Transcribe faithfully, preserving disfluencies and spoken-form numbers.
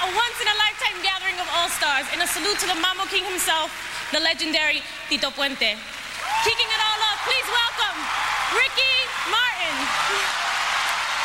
a once-in-a-lifetime gathering of all-stars in a salute to the Mambo King himself, the legendary Tito Puente. Kicking it all off, please welcome Ricky Martin.